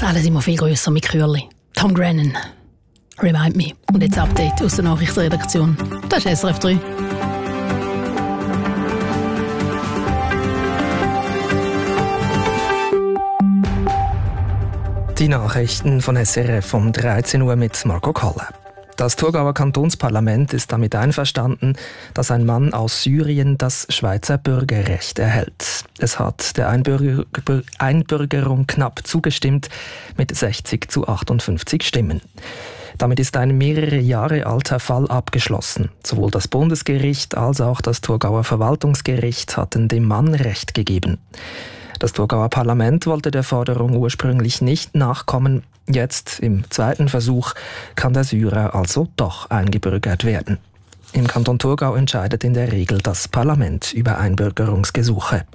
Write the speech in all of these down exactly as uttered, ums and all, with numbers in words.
Alles immer viel grösser mit Kürli. Tom Grennan. Remind me. Und jetzt Update aus der Nachrichtenredaktion. Das ist S R F drei. Die Nachrichten von S R F um dreizehn Uhr mit Marco Kalle. Das Thurgauer Kantonsparlament ist damit einverstanden, dass ein Mann aus Syrien das Schweizer Bürgerrecht erhält. Es hat der Einbürger- Einbürgerung knapp zugestimmt mit sechzig zu achtundfünfzig Stimmen. Damit ist ein mehrere Jahre alter Fall abgeschlossen. Sowohl das Bundesgericht als auch das Thurgauer Verwaltungsgericht hatten dem Mann Recht gegeben. Das Thurgauer Parlament wollte der Forderung ursprünglich nicht nachkommen. Jetzt, im zweiten Versuch, kann der Syrer also doch eingebürgert werden. Im Kanton Thurgau entscheidet in der Regel das Parlament über Einbürgerungsgesuche.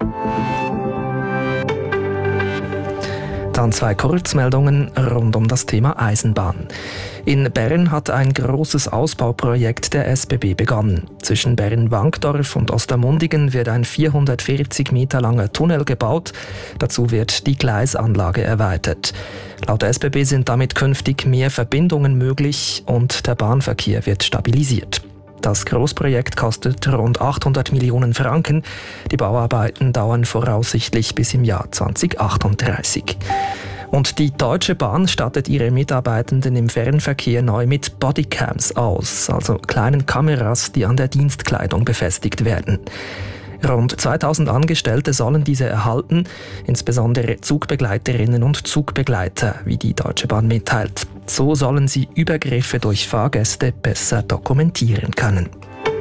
Dann zwei Kurzmeldungen rund um das Thema Eisenbahn. In Bern hat ein großes Ausbauprojekt der S B B begonnen. Zwischen Bern-Wankdorf und Ostermundigen wird ein vierhundertvierzig Meter langer Tunnel gebaut. Dazu wird die Gleisanlage erweitert. Laut S B B sind damit künftig mehr Verbindungen möglich und der Bahnverkehr wird stabilisiert. Das Großprojekt kostet rund achthundert Millionen Franken. Die Bauarbeiten dauern voraussichtlich bis im Jahr zweitausendachtunddreißig. Und die Deutsche Bahn stattet ihre Mitarbeitenden im Fernverkehr neu mit Bodycams aus, also kleinen Kameras, die an der Dienstkleidung befestigt werden. Rund zweitausend Angestellte sollen diese erhalten, insbesondere Zugbegleiterinnen und Zugbegleiter, wie die Deutsche Bahn mitteilt. So sollen sie Übergriffe durch Fahrgäste besser dokumentieren können.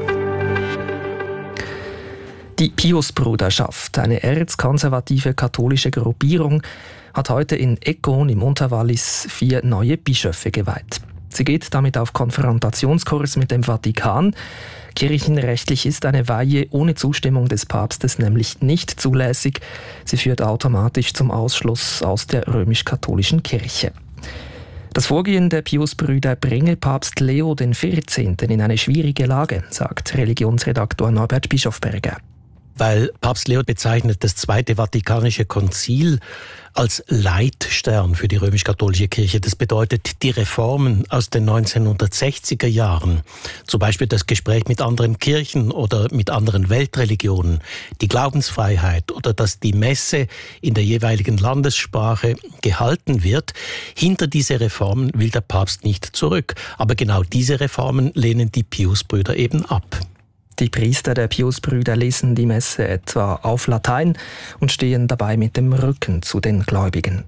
Die Piusbruderschaft, eine erzkonservative katholische Gruppierung, hat heute in Egon im Unterwallis vier neue Bischöfe geweiht. Sie geht damit auf Konfrontationskurs mit dem Vatikan. Kirchenrechtlich ist eine Weihe ohne Zustimmung des Papstes nämlich nicht zulässig. Sie führt automatisch zum Ausschluss aus der römisch-katholischen Kirche. Das Vorgehen der Piusbrüder bringe Papst Leo der vierzehnte in eine schwierige Lage, sagt Religionsredaktor Norbert Bischofberger. Weil Papst Leo bezeichnet das Zweite Vatikanische Konzil als Leitstern für die römisch-katholische Kirche. Das bedeutet, die Reformen aus den neunzehnhundertsechziger Jahren, zum Beispiel das Gespräch mit anderen Kirchen oder mit anderen Weltreligionen, die Glaubensfreiheit oder dass die Messe in der jeweiligen Landessprache gehalten wird, hinter diese Reformen will der Papst nicht zurück. Aber genau diese Reformen lehnen die Piusbrüder eben ab. Die Priester der Piusbrüder lesen die Messe etwa auf Latein und stehen dabei mit dem Rücken zu den Gläubigen.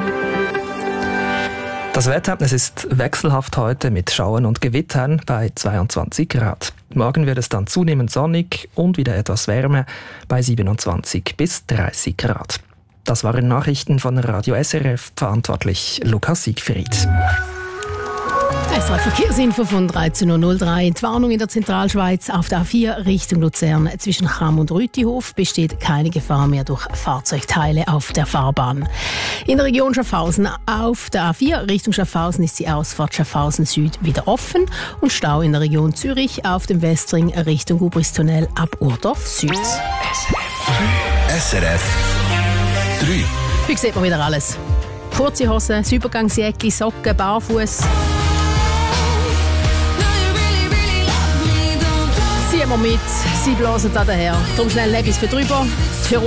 Das Wetter, es ist wechselhaft heute mit Schauern und Gewittern bei zweiundzwanzig Grad. Morgen wird es dann zunehmend sonnig und wieder etwas wärmer bei siebenundzwanzig bis dreißig Grad. Das waren Nachrichten von Radio S R F, verantwortlich Lukas Siegfried. S R F Verkehrsinfo von dreizehn Uhr null drei. Die Warnung in der Zentralschweiz auf der A vier Richtung Luzern. Zwischen Cham und Rütihof besteht keine Gefahr mehr durch Fahrzeugteile auf der Fahrbahn. In der Region Schaffhausen auf der A vier Richtung Schaffhausen ist die Ausfahrt Schaffhausen Süd wieder offen und Stau in der Region Zürich auf dem Westring Richtung Hubristunnel ab Urdorf Süd. S R F drei. Heute sieht man wieder alles. Kurze Hosen, Übergangsjacke, Socken, Barfuß. Ziehen wir mit, sie blasen da daher. Darum schnell etwas für drüber. Für